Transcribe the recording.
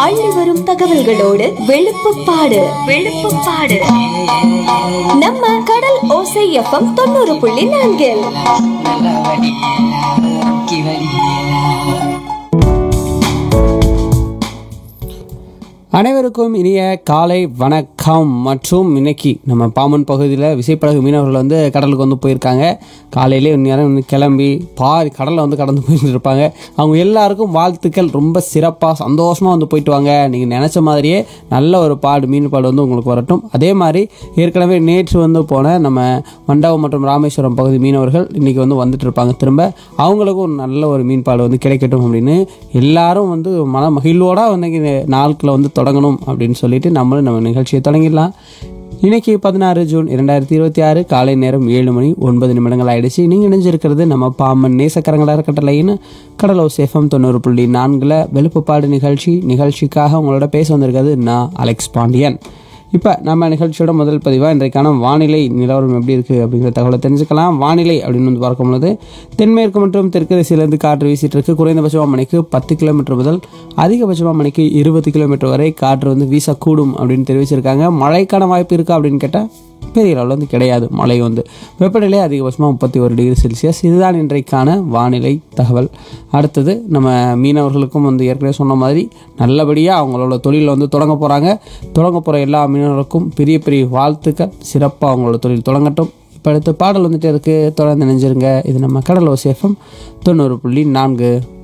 அள்ளி வரும் தகவல்களோடு வெளுப்புப்பாடு வெளுப்புப்பாடு நம்ம கடல் ஓசை எஃப்எம் 90.4. அனைவருக்கும் இனிய காலை வணக்கம். மற்றும் இன்னைக்கு நம்ம பாம்பன் பகுதியில் விசைப்படகு மீனவர்கள் வந்து கடலுக்கு வந்து போயிருக்காங்க. காலையிலே நேரம் வந்து கிளம்பி கடலில் வந்து கடந்து போயிட்டு இருப்பாங்க. அவங்க எல்லாருக்கும் வாழ்த்துக்கள். ரொம்ப சிறப்பாக சந்தோஷமாக வந்து போயிட்டு வாங்க. நீங்கள் நினச்ச மாதிரியே நல்ல ஒரு மீன் பாடு வந்து உங்களுக்கு வரட்டும். அதே மாதிரி ஏற்கனவே நேற்று வந்து போன நம்ம மண்டபம் மற்றும் ராமேஸ்வரம் பகுதி மீனவர்கள் இன்றைக்கி வந்து வந்துட்டு இருப்பாங்க. திரும்ப அவங்களுக்கும் ஒரு நல்ல ஒரு மீன் பாடு வந்து கிடைக்கட்டும் அப்படின்னு எல்லாரும் வந்து மன மகிழ்வோட வந்து நாட்களை வந்து தொடங்கணும் அப்படின்னு சொல்லிட்டு நம்மளும் நம்ம நிகழ்ச்சியை தொடங்கிடலாம். இன்னைக்கு 16 ஜூன் 2026 காலை நேரம் 7:09 ஆயிடுச்சு. நீங்கள் இணைஞ்சிருக்கிறது நம்ம பாம்பன் நேசக்கரங்களா இருக்கட்டலைன்னு கடலோசை எஃப்எம் 90.4 வெளுப்புப்பாடு நிகழ்ச்சிக்காக உங்களோட பேச வந்திருக்கிறது நான் அலெக்ஸ் பாண்டியன். இப்போ நம்ம நிகழ்ச்சியோட முதல் பதிவாக இன்றைக்கான வானிலை நிலவரம் எப்படி இருக்குது அப்படிங்கிற தகவலை தெரிஞ்சுக்கலாம். வானிலை அப்படின்னு வந்து பார்க்கும்போது தென்மேற்கு மற்றும் தெற்கு திசையிலிருந்து காற்று வீசிட்டு இருக்கு. குறைந்தபட்சமாக மணிக்கு 10 கிலோமீட்டர் முதல் அதிகபட்சமாக மணிக்கு 20 கிலோமீட்டர் வரை காற்று வந்து வீசக்கூடும் அப்படின்னு தெரிவிச்சிருக்காங்க. மழைக்கான வாய்ப்பு இருக்கா அப்படின்னு கேட்டால் பெரிய அளவில் வந்து கிடையாது. மழை வந்து வெப்பநிலை அதிகபட்சமாக 31 டிகிரி செல்சியஸ். இதுதான் இன்றைக்கான வானிலை தகவல். அடுத்தது நம்ம மீனவர்களுக்கும் வந்து ஏற்கனவே சொன்ன மாதிரி நல்லபடியாக அவங்களோட தொழிலை வந்து தொடங்க போகிற எல்லா மீனவர்களுக்கும் பெரிய பெரிய வாழ்த்துக்கள். சிறப்பாக அவங்களோட தொழில் தொடங்கட்டும். இப்போ அடுத்த பாடல் வந்துட்டு இருக்குது. தொடர்ந்து நினைஞ்சிருங்க. இது நம்ம கடலோசை எஃப்எம் 90.4.